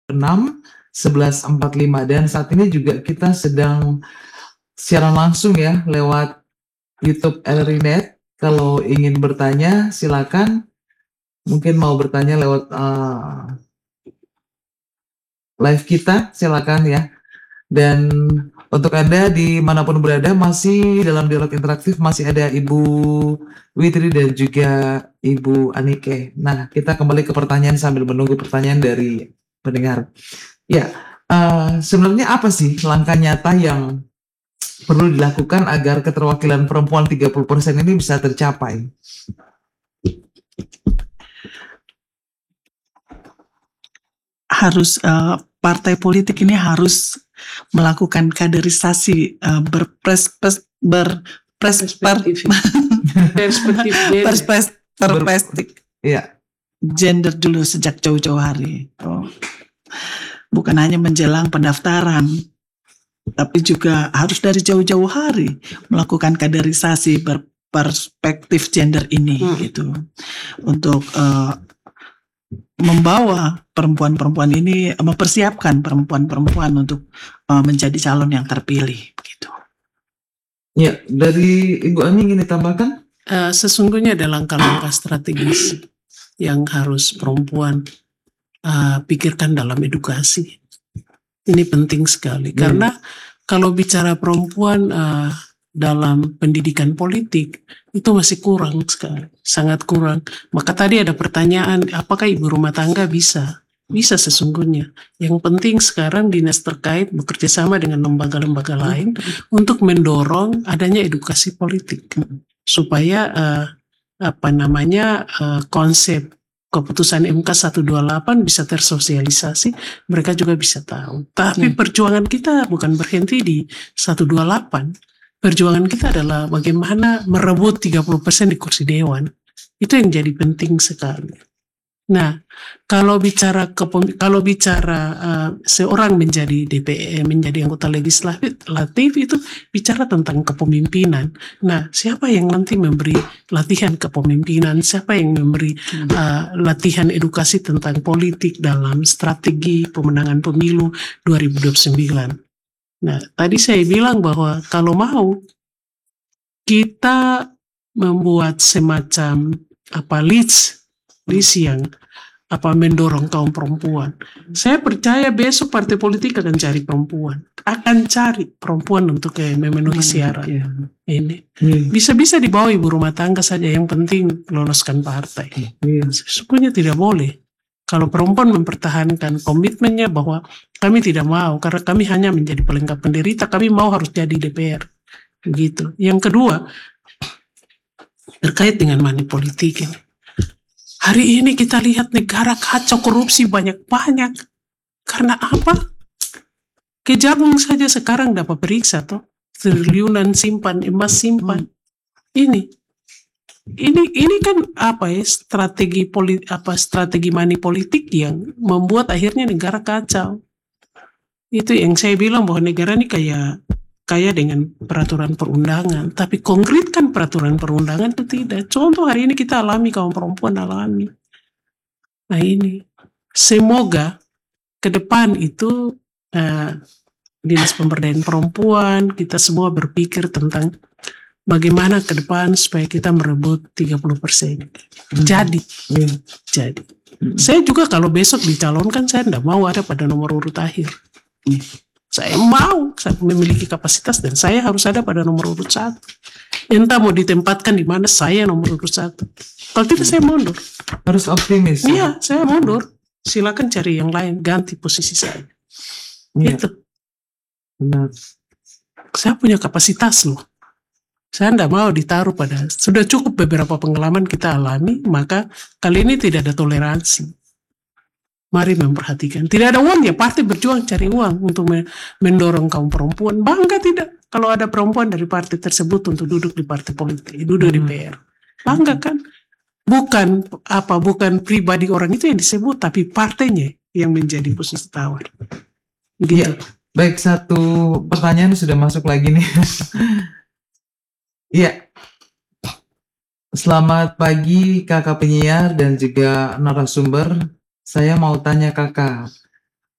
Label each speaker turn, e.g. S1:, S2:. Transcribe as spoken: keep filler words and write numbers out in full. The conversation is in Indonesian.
S1: enam sebelas empat puluh lima dan saat ini juga kita sedang siaran langsung ya lewat YouTube L R I Net. Kalau ingin bertanya silakan, mungkin mau bertanya lewat uh, live kita silakan ya. Dan untuk Anda dimanapun berada masih dalam dialog interaktif, masih ada Ibu Witri dan juga Ibu Anike. Nah, kita kembali ke pertanyaan sambil menunggu pertanyaan dari pendengar. Ya, uh, sebenarnya apa sih langkah nyata yang perlu dilakukan agar keterwakilan perempuan tiga puluh persen ini bisa tercapai?
S2: Harus uh, partai politik ini harus melakukan kaderisasi uh, berpres pres, berpres perspektif perspektif perspektif
S1: ya
S2: gender dulu sejak jauh-jauh hari. Oh. Bukan hanya menjelang pendaftaran, tapi juga harus dari jauh-jauh hari melakukan kaderisasi berperspektif gender ini hmm. gitu untuk uh, membawa perempuan-perempuan ini, mempersiapkan perempuan-perempuan untuk uh, menjadi calon yang terpilih gitu.
S1: Ya, dari Ibu Ani ingin ditambahkan?
S3: Uh, sesungguhnya ada langkah-langkah strategis yang harus perempuan uh, pikirkan dalam edukasi. Ini penting sekali hmm. karena kalau bicara perempuan uh, dalam pendidikan politik itu masih kurang sekali, sangat kurang. Maka tadi ada pertanyaan, apakah ibu rumah tangga bisa? Bisa sesungguhnya. Yang penting sekarang dinas terkait bekerja sama dengan lembaga-lembaga lain hmm. untuk mendorong adanya edukasi politik supaya uh, apa namanya uh, konsep keputusan M K seratus dua puluh delapan bisa tersosialisasi, mereka juga bisa tahu. Tapi hmm. perjuangan kita bukan berhenti di seratus dua puluh delapan. Perjuangan kita adalah bagaimana merebut tiga puluh persen di kursi dewan. Itu yang jadi penting sekali. Nah, kalau bicara kepem- kalau bicara uh, seorang menjadi D P R, menjadi anggota legislatif itu bicara tentang kepemimpinan. Nah, siapa yang nanti memberi latihan kepemimpinan? Siapa yang memberi uh, latihan edukasi tentang politik dalam strategi pemenangan pemilu dua ribu dua puluh sembilan? Nah, tadi saya bilang bahwa kalau mau kita membuat semacam apa list list yang apa mendorong kaum perempuan. Saya percaya besok partai politik akan cari perempuan, akan cari perempuan untuk kayak memenuhi syarat ya. Ini bisa-bisa dibawa ibu rumah tangga saja, yang penting loloskan partai. Ya. Sesungguhnya tidak boleh. Kalau perempuan mempertahankan komitmennya bahwa kami tidak mau, karena kami hanya menjadi pelengkap penderita, kami mau harus jadi D P R. Begitu. Yang kedua, terkait dengan money politik ini. Hari ini kita lihat negara kacau, korupsi banyak-banyak. Karena apa? Kejagung saja sekarang dapat periksa toh. Triliunan simpan, emas simpan. Ini. Ini ini kan apa ya strategi politik apa strategi money politik yang membuat akhirnya negara kacau. Itu yang saya bilang bahwa negara ini kayak kaya dengan peraturan perundangan, tapi konkretkan peraturan perundangan itu tidak. Contoh hari ini kita alami, kaum perempuan alami. Nah ini, semoga ke depan itu uh, Dinas Pemberdayaan Perempuan, kita semua berpikir tentang bagaimana ke depan supaya kita merebut tiga puluh persen. Jadi, hmm. jadi. Hmm. Saya juga kalau besok dicalonkan, saya tidak mau ada pada nomor urut akhir. Hmm. Saya mau, saya memiliki kapasitas dan saya harus ada pada nomor urut satu. Entah mau ditempatkan di mana, saya nomor urut satu. Kalau tidak saya mundur.
S1: Harus optimis.
S3: Iya, ya? Saya mundur. Silakan cari yang lain, ganti posisi saya. Ya. Itu.
S1: Benar.
S3: Saya punya kapasitas loh. Saya tidak mau ditaruh pada, sudah cukup beberapa pengalaman kita alami, maka kali ini tidak ada toleransi. Mari memperhatikan. Tidak ada uang ya, partai berjuang cari uang untuk mendorong kaum perempuan. Bangga tidak kalau ada perempuan dari partai tersebut untuk duduk di partai politik, duduk di D P R. Bangga kan? Bukan apa, bukan pribadi orang itu yang disebut, tapi partainya yang menjadi posisi tawar.
S1: Gitu. Ya, baik, satu pertanyaan sudah masuk lagi nih. Iya. Selamat pagi kakak penyiar dan juga narasumber. Saya mau tanya kakak,